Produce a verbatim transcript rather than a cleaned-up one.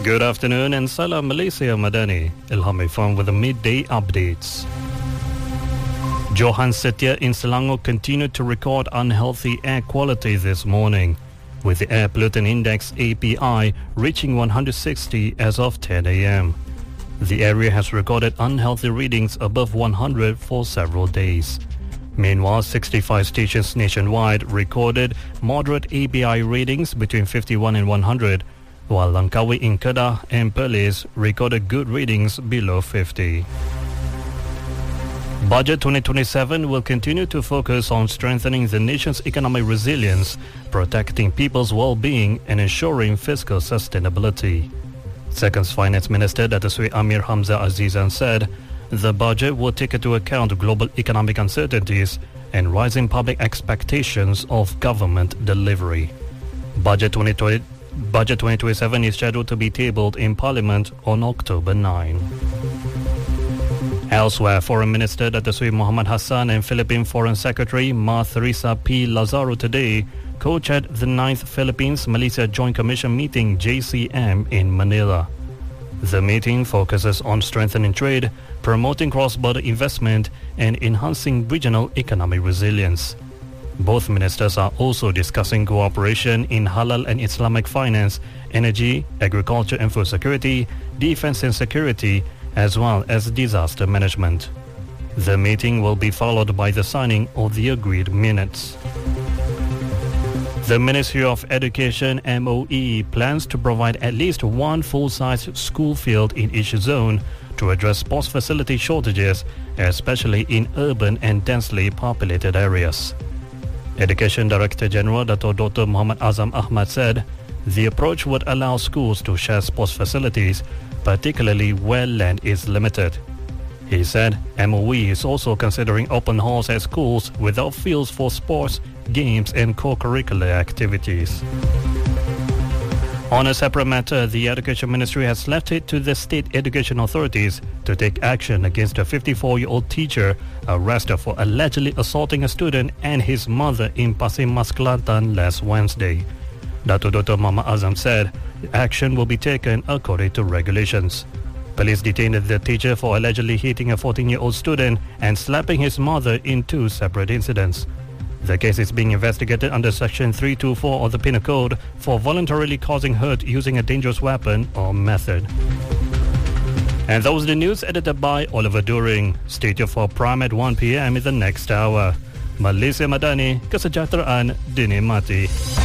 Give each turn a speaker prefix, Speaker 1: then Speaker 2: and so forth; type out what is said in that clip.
Speaker 1: Good afternoon and Salam Malaysia Madani. Ilham Ifan with the midday updates. Johan Setia in Selangor continued to record unhealthy air quality this morning, with the Air Pollutant Index A P I reaching one hundred sixty as of ten a m The area has recorded unhealthy readings above one hundred for several days. Meanwhile, sixty-five stations nationwide recorded moderate A P I readings between fifty-one and one hundred, while Langkawi in Kedah and Perlis recorded good readings below fifty. Budget twenty twenty-seven will continue to focus on strengthening the nation's economic resilience, protecting people's well-being and ensuring fiscal sustainability. Seconds Finance Minister Dato' Sri Amir Hamzah Azizan said the budget will take into account global economic uncertainties and rising public expectations of government delivery. Budget twenty twenty Budget twenty twenty-seven is scheduled to be tabled in Parliament on October ninth. Elsewhere, Foreign Minister Dato' Sri Muhammad Hassan and Philippine Foreign Secretary Ma Theresa P. Lazaro today co-chaired the ninth Philippines-Malaysia Joint Commission meeting J C M in Manila. The meeting focuses on strengthening trade, promoting cross-border investment and enhancing regional economic resilience. Both ministers are also discussing cooperation in halal and Islamic finance, energy, agriculture and food security, defense and security, as well as disaster management. The meeting will be followed by the signing of the agreed minutes. The Ministry of Education M O E plans to provide at least one full-size school field in each zone to address sports facility shortages, especially in urban and densely populated areas. Education Director General Dato' Doctor Muhammad Azam Ahmad said the approach would allow schools to share sports facilities, particularly where land is limited. He said M O E is also considering open halls at schools without fields for sports, games and co-curricular activities. On a separate matter, the Education Ministry has left it to the state education authorities to take action against a fifty-four-year-old teacher arrested for allegedly assaulting a student and his mother in Pasir Mas, Kelantan last Wednesday. Dato' Doctor Muhammad Azam said action will be taken according to regulations. Police detained the teacher for allegedly hitting a fourteen-year-old student and slapping his mother in two separate incidents. The case is being investigated under Section three twenty-four of the Penal Code for voluntarily causing hurt using a dangerous weapon or method. And that was the news edited by Oliver During. Stay tuned for Prime at one p m in the next hour. Malaysia Madani, kesejahteraan dinikmati.